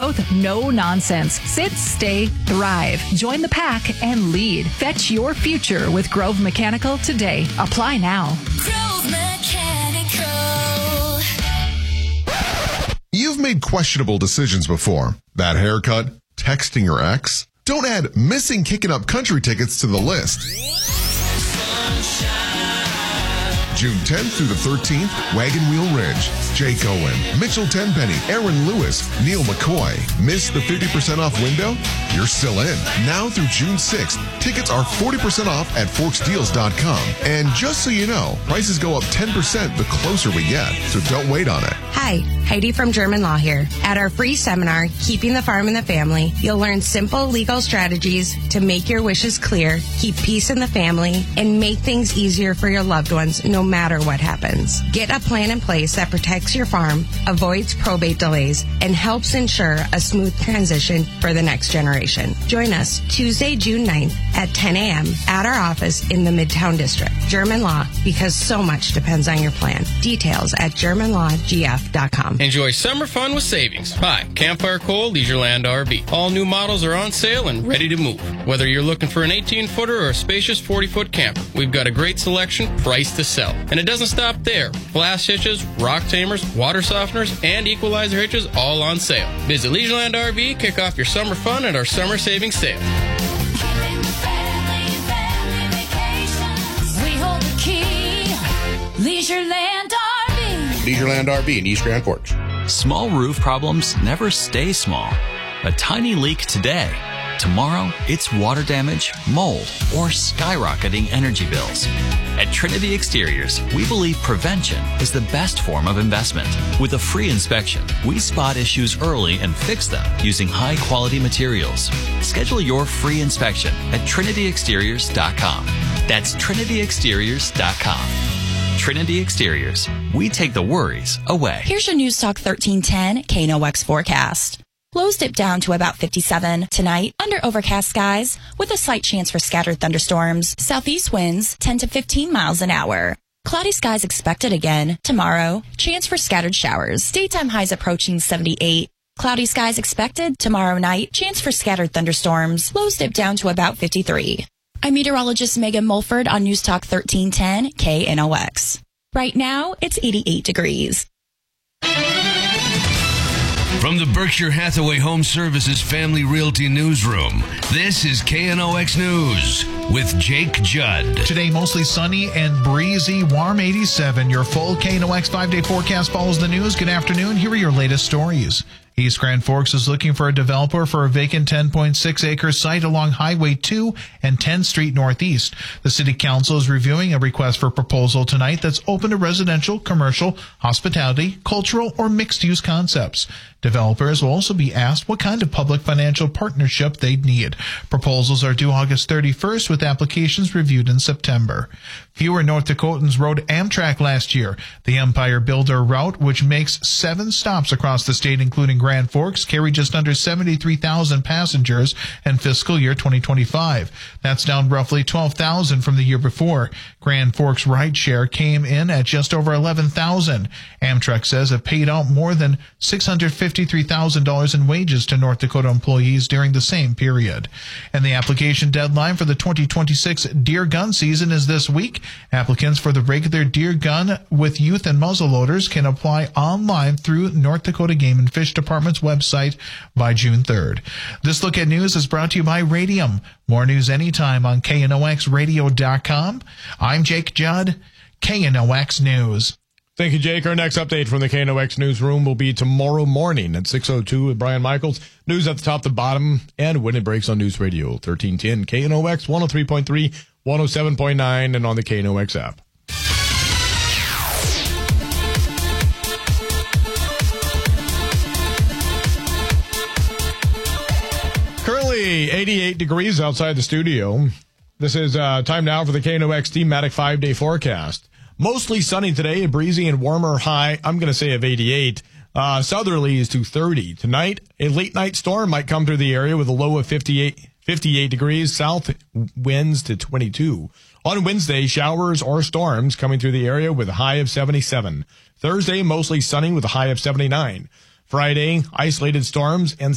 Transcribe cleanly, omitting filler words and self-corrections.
growth, no nonsense. Sit, stay, thrive. Join the pack and lead. Fetch your future with Grove Mechanical today. Apply now. Grove Mechanical. You've made questionable decisions before. Bad haircut, texting your ex. Don't add missing Kickin' Up Country tickets to the list. June 10th through the 13th, Wagon Wheel Ridge, Jake Owen, Mitchell Tenpenny, Aaron Lewis, Neil McCoy. Miss the 50% off window? You're still in. Now through June 6th, tickets are 40% off at forksdeals.com. And just so you know, prices go up 10% the closer we get, so don't wait on it. Hi, Heidi from German Law here. At our free seminar, Keeping the Farm in the Family, you'll learn simple legal strategies to make your wishes clear, keep peace in the family, and make things easier for your loved ones no matter what happens. Get a plan in place that protects your farm, avoids probate delays, and helps ensure a smooth transition for the next generation. Join us Tuesday, June 9th at 10 a.m. at our office in the Midtown District. German Law, because so much depends on your plan. Details at GermanLawGF.com. Enjoy summer fun with savings. Hi, Campfire Coal, Leisureland RV. All new models are on sale and ready to move. Whether you're looking for an 18-footer or a spacious 40-foot camper, we've got a great selection priced to sell. And it doesn't stop there. Flash hitches, rock tamers, water softeners, and equalizer hitches all on sale. Visit Leisureland RV, kick off your summer fun at our summer savings sale. We hold the key. Leisureland RV. Leisureland RV in East Grand Forks. Small roof problems never stay small. A tiny leak today. Tomorrow, it's water damage, mold, or skyrocketing energy bills. At Trinity Exteriors, we believe prevention is the best form of investment. With a free inspection, we spot issues early and fix them using high-quality materials. Schedule your free inspection at trinityexteriors.com. That's trinityexteriors.com. Trinity Exteriors. We take the worries away. Here's your News Talk 1310 KNOX forecast. Lows dip down to about 57 tonight under overcast skies with a slight chance for scattered thunderstorms. Southeast winds 10 to 15 miles an hour. Cloudy skies expected again tomorrow. Chance for scattered showers. Daytime highs approaching 78. Cloudy skies expected tomorrow night. Chance for scattered thunderstorms. Lows dip down to about 53. I'm meteorologist Megan Mulford on News Talk 1310 KNOX. Right now, it's 88 degrees. From the Berkshire Hathaway Home Services Family Realty Newsroom, this is KNOX News with Jake Judd. Today, mostly sunny and breezy, warm 87. Your full KNOX 5-day forecast follows the news. Good afternoon. Here are your latest stories. East Grand Forks is looking for a developer for a vacant 10.6-acre site along Highway 2 and 10th Street Northeast. The City Council is reviewing a request for proposal tonight that's open to residential, commercial, hospitality, cultural, or mixed-use concepts. Developers will also be asked what kind of public financial partnership they'd need. Proposals are due August 31st with applications reviewed in September. Fewer North Dakotans rode Amtrak last year. The Empire Builder route, which makes 7 stops across the state, including Grand Forks, carried just under 73,000 passengers in fiscal year 2025. That's down roughly 12,000 from the year before. Grand Forks rideshare came in at just over 11,000. Amtrak says it paid out more than $653,000 in wages to North Dakota employees during the same period. And the application deadline for the 2026 deer gun season is this week. Applicants for the regular deer gun with youth and muzzleloaders can apply online through North Dakota Game and Fish Department's website by June 3rd. This Look at News is brought to you by Radium. More news anytime on KNOXradio.com. I'm Jake Judd, KNOX News. Thank you, Jake. Our next update from the KNOX newsroom will be tomorrow morning at 6:02 with Brian Michaels. News at the top, the bottom, and when it breaks on News Radio 1310 KNOX 103.3, 107.9, and on the KNOX app. Currently 88 degrees outside the studio. This is time now for the KNOX thematic 5-day forecast. Mostly sunny today, a breezy and warmer high, I'm going to say of 88. Southerlies to 30. Tonight, a late night storm might come through the area with a low of 58 degrees. South winds to 22. On Wednesday, showers or storms coming through the area with a high of 77. Thursday, mostly sunny with a high of 79. Friday, isolated storms and